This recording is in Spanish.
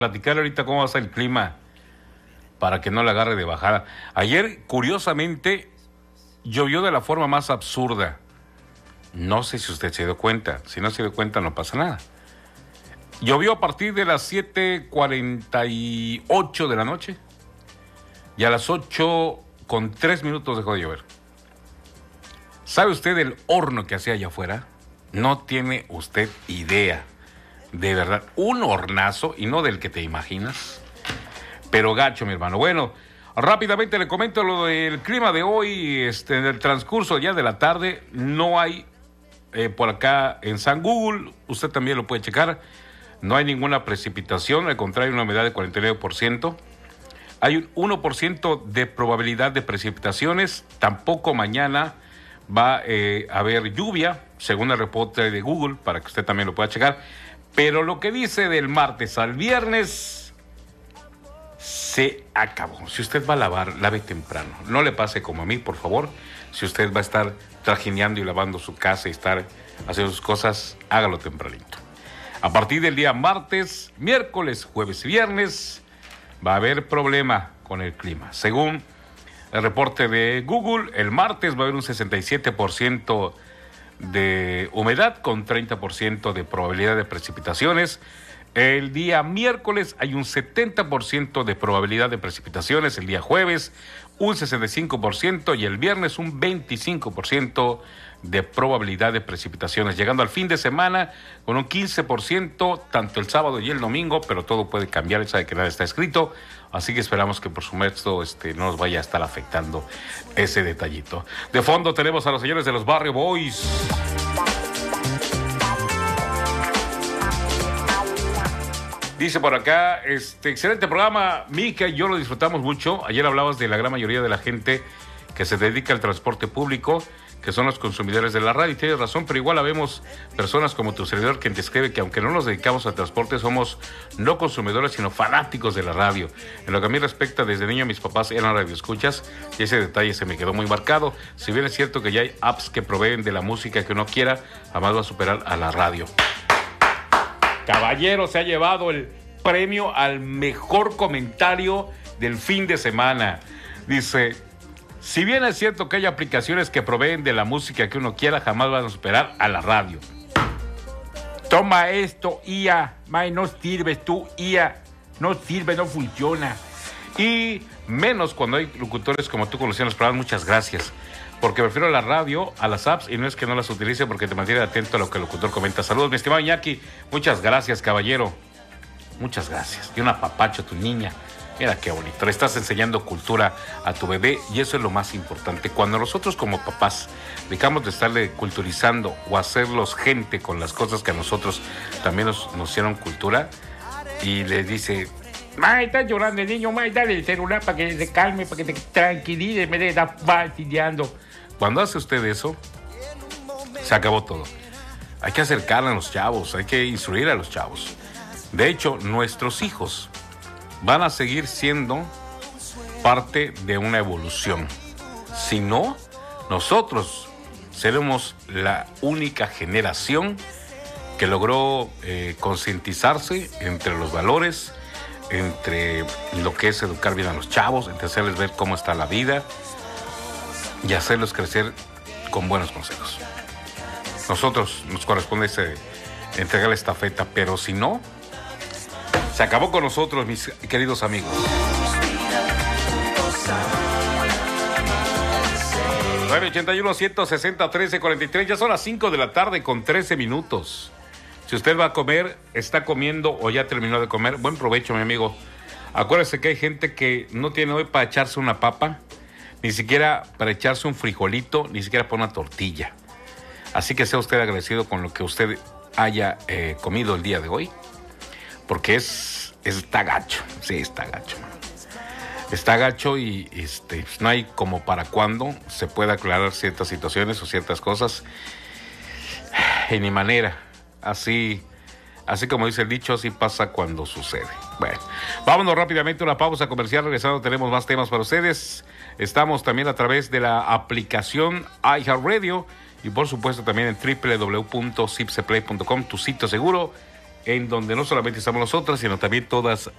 Platicar ahorita cómo va a ser el clima para que no le agarre de bajada. Ayer, curiosamente, llovió de la forma más absurda. No sé si usted se dio cuenta. Si no se dio cuenta, no pasa nada. Llovió a partir de las 7:48 de la noche y a las 8:03 dejó de llover. ¿Sabe usted el horno que hacía allá afuera? No tiene usted idea. De verdad, un hornazo y no del que te imaginas. Pero gacho, mi hermano. Bueno, rápidamente le comento lo del clima de hoy. En el transcurso ya de la tarde no hay por acá en San Google, usted también lo puede checar, no hay ninguna precipitación, al contrario, una humedad de 49%. Hay un 1% de probabilidad de precipitaciones. Tampoco mañana va a haber lluvia, según el reporte de Google, para que usted también lo pueda checar. Pero lo que dice del martes al viernes se acabó. Si usted va a lavar, lave temprano. No le pase como a mí, por favor. Si usted va a estar trajineando y lavando su casa y estar haciendo sus cosas, hágalo tempranito. A partir del día martes, miércoles, jueves y viernes, va a haber problema con el clima. Según el reporte de Google, el martes va a haber un 67% de humedad con 30% de probabilidad de precipitaciones. El día miércoles hay un 70% de probabilidad de precipitaciones. El día jueves un 65% y el viernes un 25% de probabilidad de precipitaciones. Llegando al fin de semana con un 15% tanto el sábado y el domingo, pero todo puede cambiar, sabe que nada está escrito. Así que esperamos que por supuesto no nos vaya a estar afectando ese detallito. De fondo tenemos a los señores de los Barrio Boys. Dice por acá, excelente programa, Mica y yo lo disfrutamos mucho. Ayer hablabas de la gran mayoría de la gente que se dedica al transporte público, que son los consumidores de la radio, y tienes razón, pero igual habemos personas como tu servidor que te escribe que aunque no nos dedicamos al transporte, somos no consumidores, sino fanáticos de la radio. En lo que a mí respecta, desde niño mis papás eran radioescuchas y ese detalle se me quedó muy marcado. Si bien es cierto que ya hay apps que proveen de la música que uno quiera, jamás va a superar a la radio. Caballero se ha llevado el premio al mejor comentario del fin de semana. Dice: si bien es cierto que hay aplicaciones que proveen de la música que uno quiera, jamás van a superar a la radio. Toma esto, IA. May, no sirves tú, IA. No sirve, no funciona. Y menos cuando hay locutores como tú conociendo los programas. Muchas gracias. Porque prefiero la radio a las apps y no es que no las utilice porque te mantiene atento a lo que el locutor comenta. Saludos, mi estimado Iñaki. Muchas gracias, caballero. Muchas gracias. Y un apapacho a tu niña. Mira qué bonito, le estás enseñando cultura a tu bebé y eso es lo más importante. Cuando nosotros como papás dejamos de estarle culturizando o hacerlos gente con las cosas que a nosotros también nos hicieron cultura, y le dice: May, está llorando el niño, May, dale el celular para que se calme, para que te tranquilice, me está fastidiando. Cuando hace usted eso, se acabó todo. Hay que acercarle a los chavos, hay que instruir a los chavos. De hecho, nuestros hijos van a seguir siendo parte de una evolución. Si no, nosotros seremos la única generación que logró concientizarse entre los valores, entre lo que es educar bien a los chavos, entre hacerles ver cómo está la vida y hacerlos crecer con buenos consejos. Nosotros nos corresponde entregar la estafeta, pero si no, se acabó con nosotros, mis queridos amigos. 981-160-1343. Ya son las 5 de la tarde con 13 minutos. Si usted va a comer, está comiendo o ya terminó de comer, buen provecho, mi amigo. Acuérdese que hay gente que no tiene hoy para echarse una papa, ni siquiera para echarse un frijolito, ni siquiera para una tortilla. Así que sea usted agradecido con lo que usted haya comido el día de hoy. Porque está gacho, sí, está gacho. Está gacho y no hay como para cuándo se pueda aclarar ciertas situaciones o ciertas cosas. Y ni manera. Así como dice el dicho, así pasa cuando sucede. Bueno, vámonos rápidamente a una pausa comercial. Regresando tenemos más temas para ustedes. Estamos también a través de la aplicación iHeartRadio y por supuesto también en www.zipseplay.com, tu sitio seguro en donde no solamente estamos nosotras, sino también todas